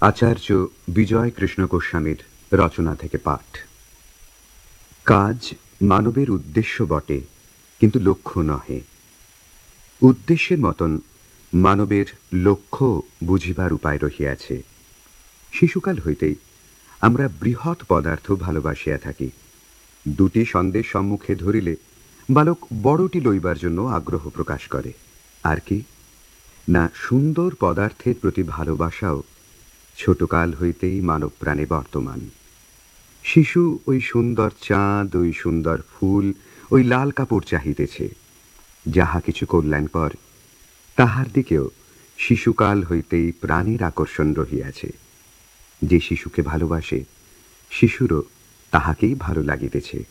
আচার্য বিজয় কৃষ্ণ গোস্বামীর রচনা থেকে পাঠ। কাজ মানবের উদ্দেশ্য বটে, কিন্তু লক্ষ্য নহে। উদ্দেশ্যের মতন মানবের লক্ষ্য বুঝিবার উপায় রহিয়াছে। শিশুকাল হইতেই আমরা বৃহৎ পদার্থ ভালোবাসিয়া থাকি। দুটি সন্দেশ সম্মুখে ধরিলে বালক বড়টি লইবার জন্য আগ্রহ প্রকাশ করে। আর কি না, সুন্দর পদার্থের প্রতি ভালোবাসাও ছোটকাল হইতেই মানব প্রাণে বর্তমান। শিশু ওই সুন্দর চাঁদ, ওই সুন্দর ফুল, ওই লাল কাপড় চাহিতেছে। যাহা কিছু কল্যাণকর তাহার দিকেও শিশুকাল হইতেই প্রাণের আকর্ষণ রহিয়াছে। যে শিশুকে ভালোবাসে, শিশুরও তাহাকেই ভালো লাগিতেছে।